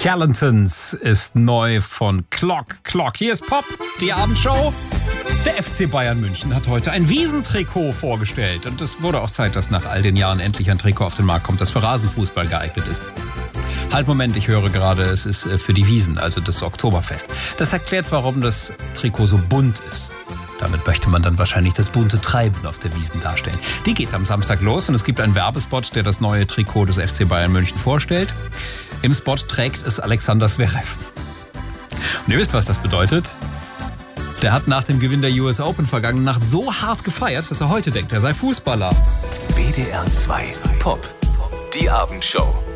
Skeletons ist neu von Clock. Hier ist Pop, die Abendshow. Der FC Bayern München hat heute ein Wiesentrikot vorgestellt. Und es wurde auch Zeit, dass nach all den Jahren endlich ein Trikot auf den Markt kommt, das für Rasenfußball geeignet ist. Halt, Moment, ich höre gerade, es ist für die Wiesn, also das Oktoberfest. Das erklärt, warum das Trikot so bunt ist. Damit möchte man dann wahrscheinlich das bunte Treiben auf der Wiesn darstellen. Die geht am Samstag los und es gibt einen Werbespot, der das neue Trikot des FC Bayern München vorstellt. Im Spot trägt es Alexander Zverev. Und ihr wisst, was das bedeutet. Der hat nach dem Gewinn der US Open vergangene Nacht so hart gefeiert, dass er heute denkt, er sei Fußballer. WDR 2 Pop, die Abendshow.